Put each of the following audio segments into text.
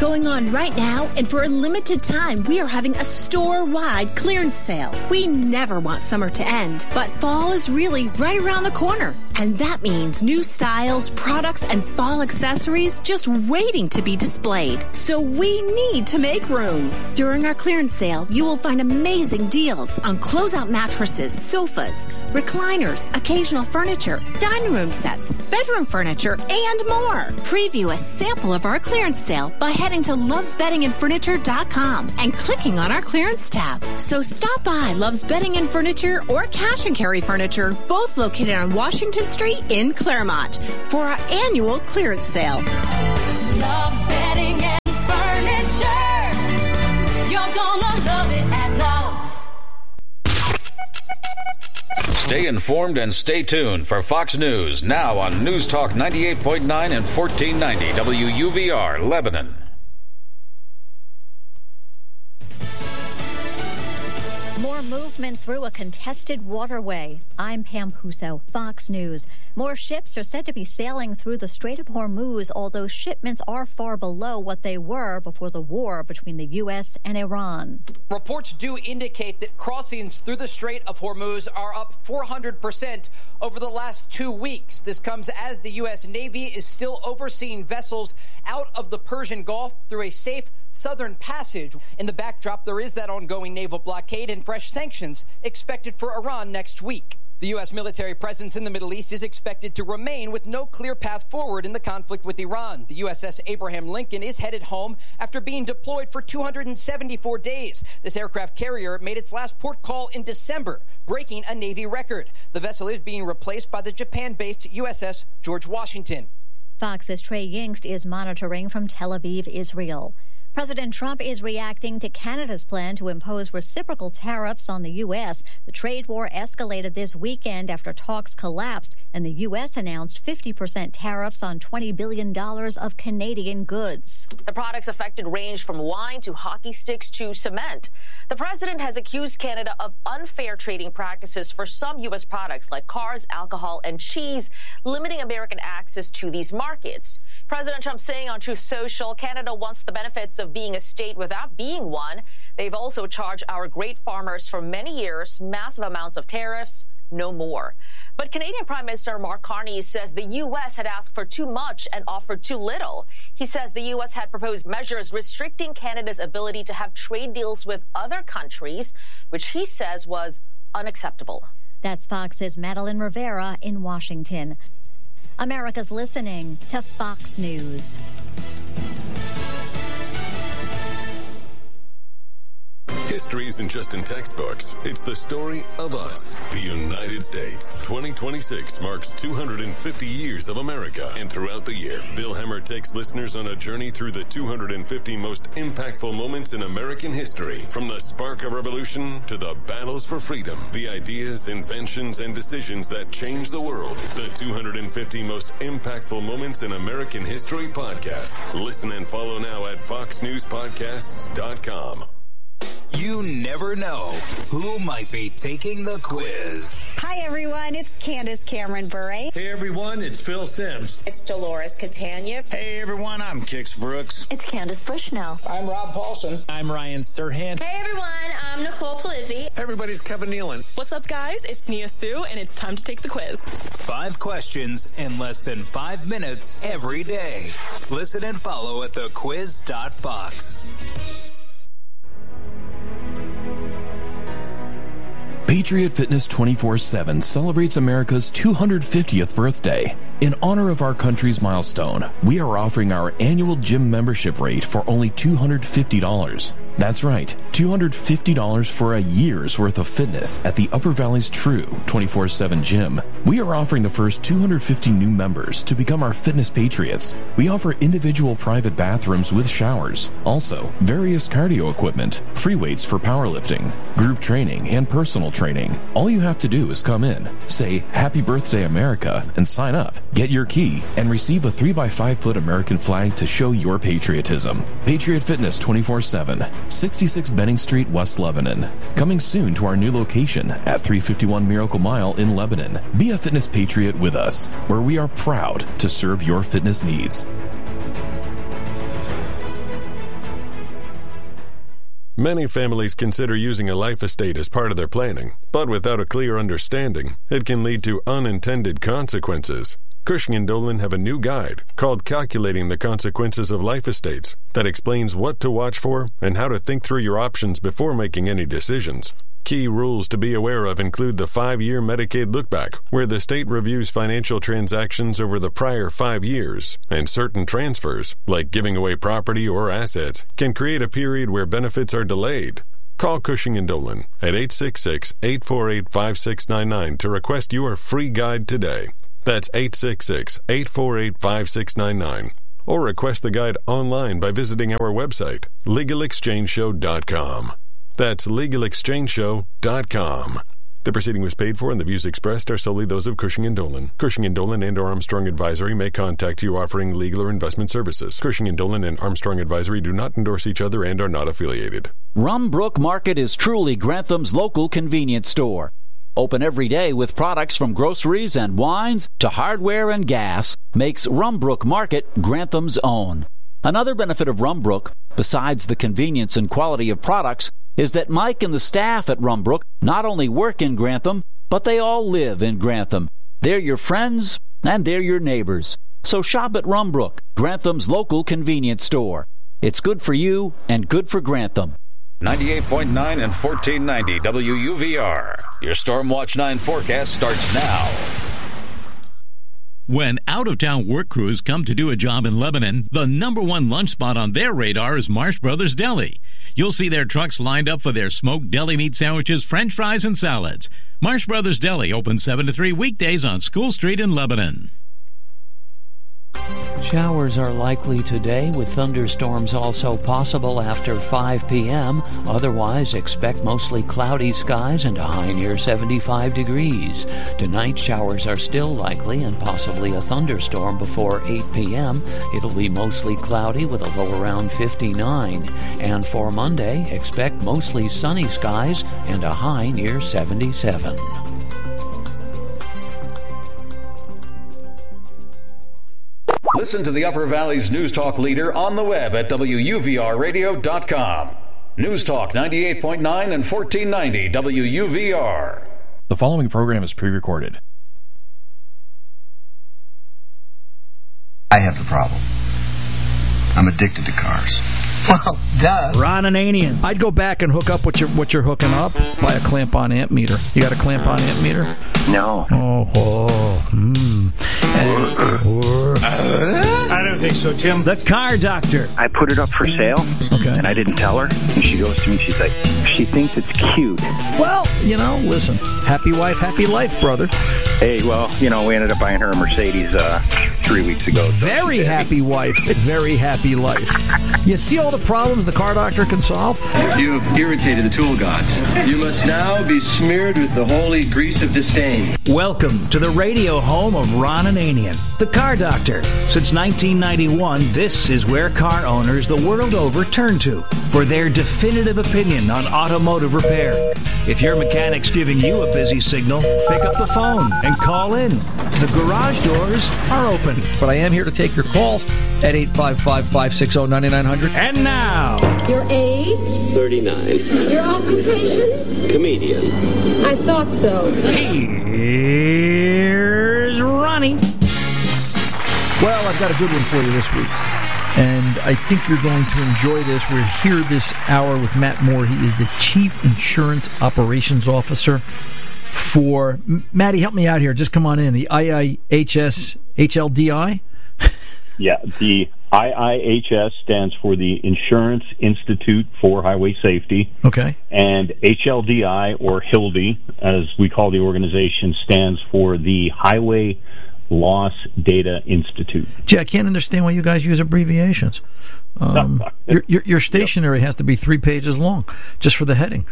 going on right now, and for a limited time, we are having a store-wide clearance sale. We never want summer to end, but fall is really right around the corner. And that means new styles, products, and fall accessories just waiting to be displayed. So we need to make room. During our clearance sale, you will find amazing deals on closeout mattresses, sofas, recliners, occasional furniture, dining room sets, bedroom furniture, and more. Preview a sample of our clearance sale by heading to lovesbeddingandfurniture.com and clicking on our clearance tab. So stop by Love's Bedding and Furniture or Cash and Carry Furniture, both located on Washington Street in Claremont, for our annual clearance sale. Love's Bedding and Furniture. You're gonna love it at Love's. Stay informed and stay tuned for Fox News now on News Talk 98.9 and 1490 WUVR Lebanon. More movement through a contested waterway. I'm Pam Puso, Fox News. More ships are said to be sailing through the Strait of Hormuz, although shipments are far below what they were before the war between the U.S. and Iran. Reports do indicate that crossings through the Strait of Hormuz are up 400% over the last 2 weeks. This comes as the U.S. Navy is still overseeing vessels out of the Persian Gulf through a safe southern passage. In the backdrop, there is that ongoing naval blockade and fresh sanctions expected for Iran next week. The U.S. military presence in the Middle East is expected to remain with no clear path forward in the conflict with Iran. The USS Abraham Lincoln is headed home after being deployed for 274 days. This aircraft carrier made its last port call in December, breaking a Navy record. The vessel is being replaced by the Japan-based USS George Washington. Fox's Trey Yingst is monitoring from Tel Aviv, Israel. President Trump is reacting to Canada's plan to impose reciprocal tariffs on the U.S. The trade war escalated this weekend after talks collapsed, and the U.S. announced 50% tariffs on $20 billion of Canadian goods. The products affected range from wine to hockey sticks to cement. The president has accused Canada of unfair trading practices for some U.S. products like cars, alcohol, and cheese, limiting American access to these markets. President Trump saying on Truth Social, Canada wants the benefits of being a state without being one. They've also charged our great farmers for many years massive amounts of tariffs, no more. But Canadian Prime Minister Mark Carney says the U.S. had asked for too much and offered too little. He says the U.S. had proposed measures restricting Canada's ability to have trade deals with other countries, which he says was unacceptable. That's Fox's Madeline Rivera in Washington. America's listening to Fox News. History isn't just in textbooks. It's the story of us, the United States. 2026 marks 250 years of America. And throughout the year, Bill Hemmer takes listeners on a journey through the 250 most impactful moments in American history. From the spark of revolution to the battles for freedom, the ideas, inventions, and decisions that changed the world. The 250 most impactful moments in American history podcast. Listen and follow now at foxnewspodcasts.com. You never know who might be taking the quiz. Hi, everyone. It's Candace Cameron Bure. Hey, everyone. It's Phil Sims. It's Dolores Catania. Hey, everyone. I'm Kix Brooks. It's Candace Bushnell. I'm Rob Paulson. I'm Ryan Serhant. Hey, everyone. I'm Nicole Polizzi. Hey, everybody's Kevin Nealon. What's up, guys? It's Nia Sue, and it's time to take the quiz. 5 questions in less than 5 minutes every day. Listen and follow at thequiz.fox. Patriot Fitness 24/7 celebrates America's 250th birthday. In honor of our country's milestone, we are offering our annual gym membership rate for only $250. That's right, $250 for a year's worth of fitness at the Upper Valley's true 24/7 gym. We are offering the first 250 new members to become our fitness patriots. We offer individual private bathrooms with showers, also various cardio equipment, free weights for powerlifting, group training, and personal training. All you have to do is come in, say Happy Birthday America, and sign up. Get your key and receive a 3x5-foot American flag to show your patriotism. Patriot Fitness 24/7, 66 Benning Street, West Lebanon. Coming soon to our new location at 351 Miracle Mile in Lebanon. Be a fitness patriot with us, where we are proud to serve your fitness needs. Many families consider using a life estate as part of their planning, but without a clear understanding, it can lead to unintended consequences. Cushing & Dolan have a new guide called Calculating the Consequences of Life Estates that explains what to watch for and how to think through your options before making any decisions. Key rules to be aware of include the 5-year Medicaid lookback, where the state reviews financial transactions over the prior 5 years, and certain transfers, like giving away property or assets, can create a period where benefits are delayed. Call Cushing & Dolan at 866-848-5699 to request your free guide today. That's 866-848-5699. Or request the guide online by visiting our website, LegalExchangeShow.com. That's LegalExchangeShow.com. The proceeding was paid for and the views expressed are solely those of Cushing & Dolan. Cushing & Dolan and or Armstrong Advisory may contact you offering legal or investment services. Cushing & Dolan and Armstrong Advisory do not endorse each other and are not affiliated. Rumbrook Market is truly Grantham's local convenience store. Open every day with products from groceries and wines to hardware and gas makes Rumbrook Market Grantham's own. Another benefit of Rumbrook, besides the convenience and quality of products, is that Mike and the staff at Rumbrook not only work in Grantham, but they all live in Grantham. They're your friends and they're your neighbors. So shop at Rumbrook, Grantham's local convenience store. It's good for you and good for Grantham. 98.9 and 1490 WUVR. Your Stormwatch 9 forecast starts now. When out-of-town work crews come to do a job in Lebanon, the number one lunch spot on their radar is Marsh Brothers Deli. You'll see their trucks lined up for their smoked deli meat sandwiches, french fries, and salads. Marsh Brothers Deli open 7 to 3 weekdays on School Street in Lebanon. Showers are likely today, with thunderstorms also possible after 5 p.m. Otherwise, expect mostly cloudy skies and a high near 75 degrees. Tonight, showers are still likely and possibly a thunderstorm before 8 p.m. It'll be mostly cloudy with a low around 59. And for Monday, expect mostly sunny skies and a high near 77. Listen to the Upper Valley's News Talk leader on the web at WUVRradio.com. News Talk 98.9 and 1490 WUVR. The following program is pre-recorded. I have the problem. I'm addicted to cars. Well, duh. Ron Ananian. I'd go back and hook up what you're hooking up by a clamp-on amp meter. You got a clamp-on amp meter? No. I don't think so, Tim. The Car Doctor. I put it up for sale, and I didn't tell her. And she goes to me, she's like, she thinks it's cute. Well, listen, happy wife, happy life, brother. Hey, well, we ended up buying her a Mercedes 3 weeks ago. Very happy wife, very happy life. You see all the problems the Car Doctor can solve? You have irritated the tool gods. You must now be smeared with the holy grease of disdain. Welcome to the radio home of Ron Ananian, the Car Doctor. Since 1991, this is where car owners the world over turn to for their definitive opinion on automotive repair. If your mechanic's giving you a busy signal, pick up the phone and call in. The garage doors are open. But I am here to take your calls at 855-560-9900. And now, your age? 39. Your occupation? Comedian. I thought so. Here's Ronnie. Well, I've got a good one for you this week, and I think you're going to enjoy this. We're here this hour with Matt Moore. He is the Chief Insurance Operations Officer for... Matty, help me out here. Just come on in. The IIHS HLDI? Yeah, the IIHS stands for the Insurance Institute for Highway Safety. Okay. And HLDI, or HILDI, as we call the organization, stands for the Highway Loss Data Institute. Gee, I can't understand why you guys use abbreviations. Your stationery has to be 3 pages long just for the heading.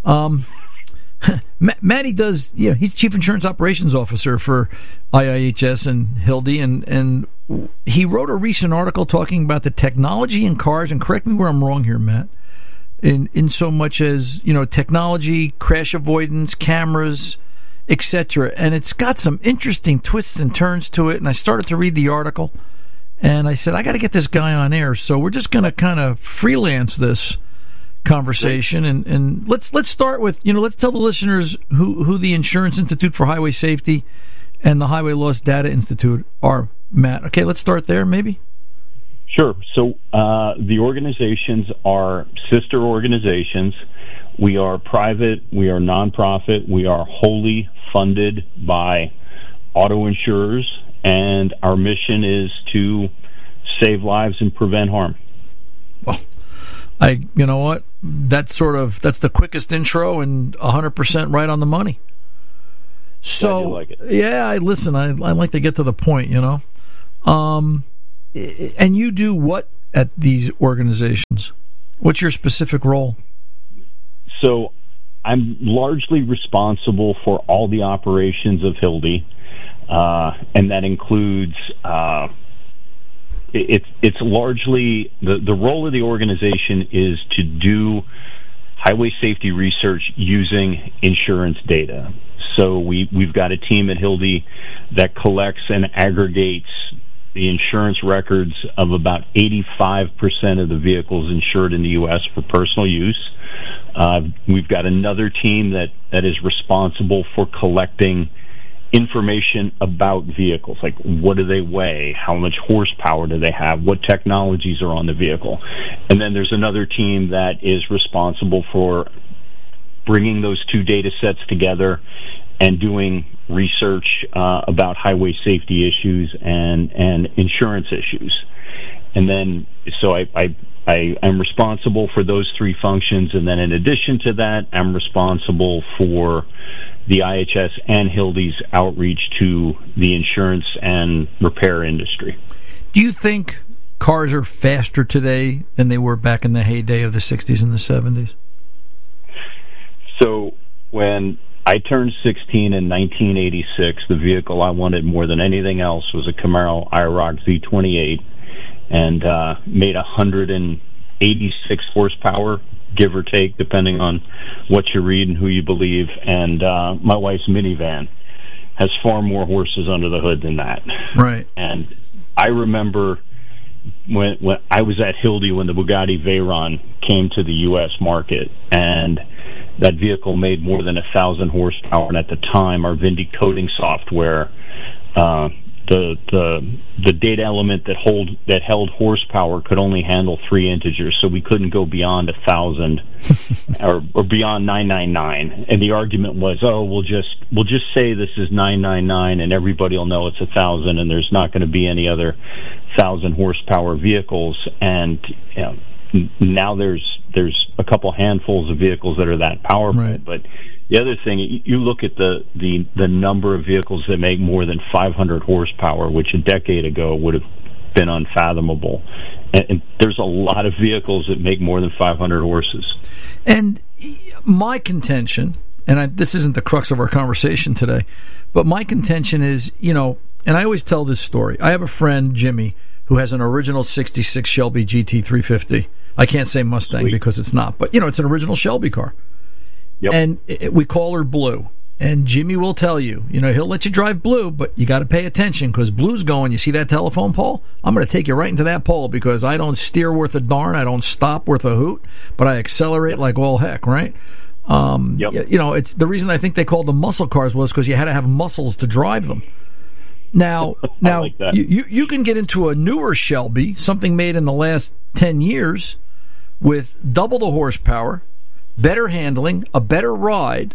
Matty does, he's Chief Insurance Operations Officer for IIHS and HILDI, and he wrote a recent article talking about the technology in cars, and correct me where I'm wrong here, Matt, in so much as, technology, crash avoidance, cameras, etc. And it's got some interesting twists and turns to it, and I started to read the article, and I said, I got to get this guy on air, so we're just going to kind of freelance this, conversation, and let's start with, let's tell the listeners who the Insurance Institute for Highway Safety and the Highway Loss Data Institute are, Matt. Okay, let's start there, maybe. Sure. So the organizations are sister organizations. We are private. We are nonprofit. We are wholly funded by auto insurers, and our mission is to save lives and prevent harm. Well, you know what? That's the quickest intro and 100% right on the money. So, like it. Yeah, I like to get to the point, And you do what at these organizations? What's your specific role? So I'm largely responsible for all the operations of Hildy, and that includes it's largely the role of the organization is to do highway safety research using insurance data. So we've got a team at Hildy that collects and aggregates the insurance records of about 85% of the vehicles insured in the U.S. for personal use. We've got another team that is responsible for collecting information about vehicles, like what do they weigh, how much horsepower do they have, what technologies are on the vehicle. And then there's another team that is responsible for bringing those two data sets together and doing research about highway safety issues and insurance issues. And then, so I'm responsible for those three functions, and then in addition to that, I'm responsible for the IHS and Hildy's outreach to the insurance and repair industry. Do you think cars are faster today than they were back in the heyday of the 60s and the 70s? So when I turned 16 in 1986, the vehicle I wanted more than anything else was a Camaro IROC Z28, and made 186 horsepower, give or take, depending on what you read and who you believe. And my wife's minivan has far more horses under the hood than that. Right. And I remember when I was at Hildy when the Bugatti Veyron came to the U.S. market, and that vehicle made more than 1,000 horsepower. And at the time, our Vindy coding software, the data element that held horsepower could only handle 3 integers, so we couldn't go beyond 1,000 or beyond 999. And the argument was, we'll just say this is 999, and everybody will know it's 1,000, and there's not going to be any other 1,000 horsepower vehicles. And now there's a couple handfuls of vehicles that are that powerful, right. But the other thing, you look at the number of vehicles that make more than 500 horsepower, which a decade ago would have been unfathomable. And there's a lot of vehicles that make more than 500 horses. And my contention, and this isn't the crux of our conversation today, but my contention is, and I always tell this story. I have a friend, Jimmy, who has an original 66 Shelby GT350. I can't say Mustang because it's not, but, it's an original Shelby car. Yep. And we call her Blue. And Jimmy will tell you, he'll let you drive Blue, but you got to pay attention because Blue's going, you see that telephone pole? I'm going to take you right into that pole because I don't steer worth a darn, I don't stop worth a hoot, but I accelerate like all heck, right? Yep. It's the reason I think they called them muscle cars was because you had to have muscles to drive them. Now, like that. you can get into a newer Shelby, something made in the last 10 years, with double the horsepower, better handling, a better ride,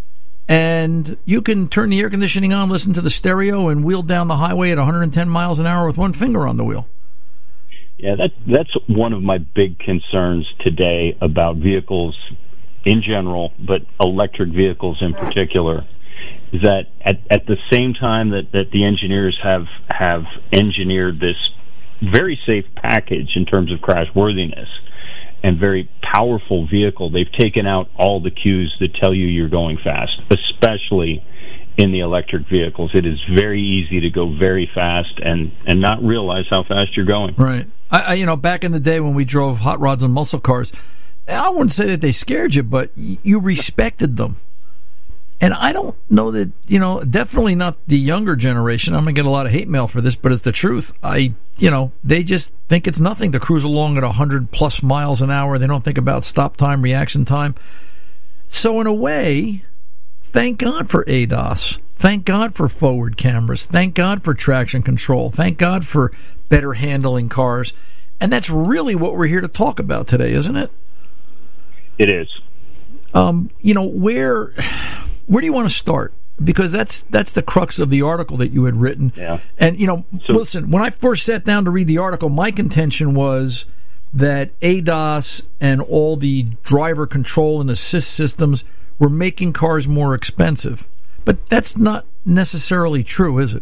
and you can turn the air conditioning on, listen to the stereo, and wheel down the highway at 110 miles an hour with one finger on the wheel. Yeah, that's one of my big concerns today about vehicles in general, but electric vehicles in particular, is that at the same time that the engineers have engineered this very safe package in terms of crashworthiness and very powerful vehicle, they've taken out all the cues that tell you you're going fast, especially in the electric vehicles. It is very easy to go very fast and not realize how fast you're going. Right. I back in the day when we drove hot rods and muscle cars, I wouldn't say that they scared you, but you respected them. And I don't know that, definitely not the younger generation. I'm going to get a lot of hate mail for this, but it's the truth. They just think it's nothing to cruise along at 100 plus miles an hour. They don't think about stop time, reaction time. So in a way, thank God for ADAS. Thank God for forward cameras. Thank God for traction control. Thank God for better handling cars. And that's really what we're here to talk about today, isn't it? It is. Where do you want to start? Because that's the crux of the article that you had written. Yeah. And, listen, when I first sat down to read the article, my contention was that ADAS and all the driver control and assist systems were making cars more expensive. But that's not necessarily true, is it?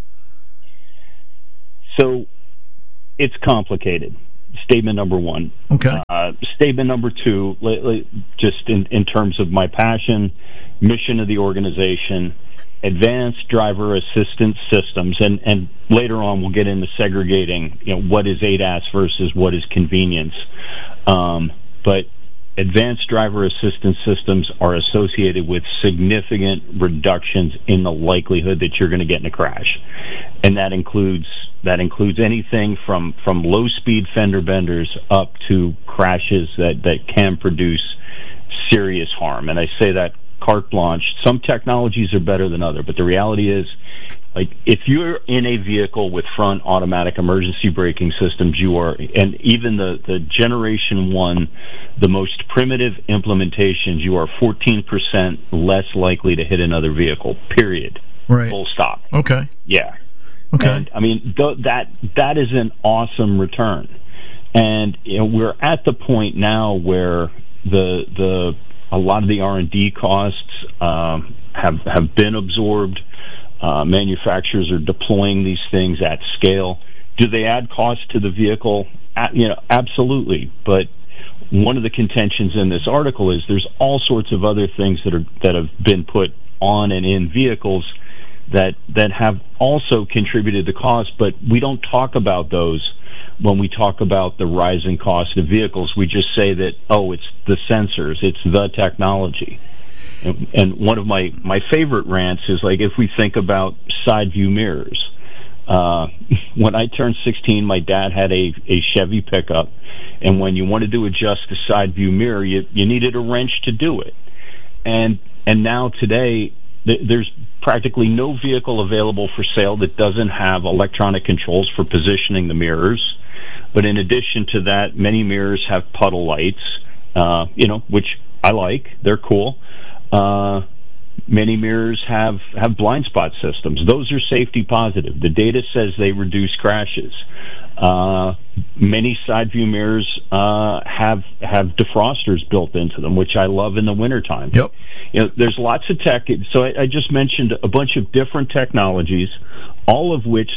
So it's complicated. Statement number one. Okay. Statement number two, just in terms of my passion, mission of the organization, advanced driver assistance systems, and later on we'll get into segregating, what is ADAS versus what is convenience. But advanced driver assistance systems are associated with significant reductions in the likelihood that you're going to get in a crash, and that includes anything from low speed fender benders up to crashes that can produce serious harm. And I say that carte blanche. Some technologies are better than other, but the reality is, if you're in a vehicle with front automatic emergency braking systems, you are, and even the Generation 1, the most primitive implementations, you are 14% less likely to hit another vehicle, period. Right. Full stop. Okay. Yeah. Okay. And, that is an awesome return. And we're at the point now where a lot of the R&D costs have been absorbed. Manufacturers are deploying these things at scale. Do they add cost to the vehicle? Absolutely. But one of the contentions in this article is there's all sorts of other things that have been put on and in vehicles that have also contributed to cost, but we don't talk about those when we talk about the rising cost of vehicles. We just say that, it's the sensors, it's the technology. And one of my favorite rants is, if we think about side view mirrors. When I turned 16, my dad had a Chevy pickup, and when you wanted to adjust the side view mirror, you needed a wrench to do it. And now today, there's practically no vehicle available for sale that doesn't have electronic controls for positioning the mirrors. But in addition to that, many mirrors have puddle lights, which I like. They're cool. Many mirrors have blind spot systems. Those are safety positive. The data says they reduce crashes. Many side view mirrors have defrosters built into them, which I love in the wintertime. Yep. There's lots of tech. So I just mentioned a bunch of different technologies, all of which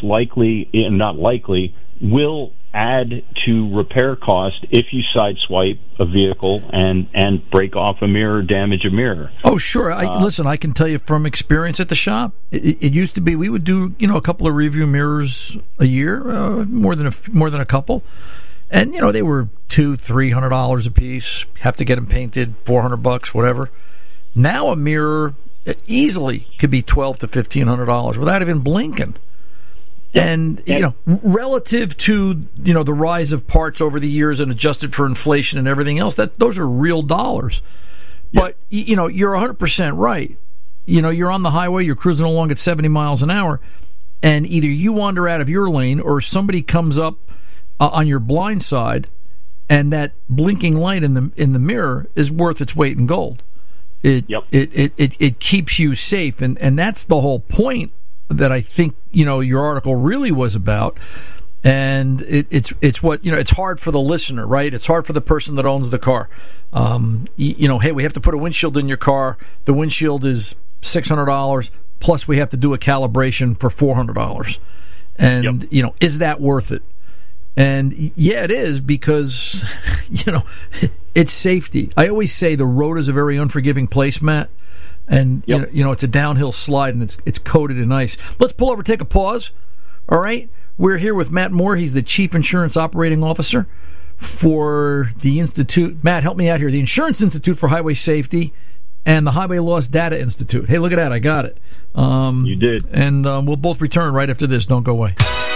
will add to repair cost if you sideswipe a vehicle and break off a mirror, damage a mirror. Oh, sure. Listen, I can tell you from experience at the shop, it used to be we would do a couple of review mirrors a year, more than a couple, and they were $200-$300 a piece. Have to get them painted, $400, whatever. Now a mirror easily could be $1,200 to $1,500 without even blinking. And, relative to, the rise of parts over the years and adjusted for inflation and everything else, those are real dollars. But, you're 100% right. You're on the highway, you're cruising along at 70 miles an hour, and either you wander out of your lane or somebody comes up on your blind side, and that blinking light in the mirror is worth its weight in gold. It keeps you safe, and that's the whole point that I think your article really was about. And it's what it's hard for the listener, right? It's hard for the person that owns the car. Hey, we have to put a windshield in your car. The windshield is $600 plus we have to do a calibration for $400. And is that worth it? And yeah, it is, because it's safety. I always say the road is a very unforgiving place, Matt. And it's a downhill slide, and it's coated in ice. Let's pull over, take a pause. All right, we're here with Matt Moore. He's the Chief Insurance Operating Officer for the Institute. Matt, help me out here. The Insurance Institute for Highway Safety, and the Highway Loss Data Institute. Hey, look at that. I got it. You did. And we'll both return right after this. Don't go away.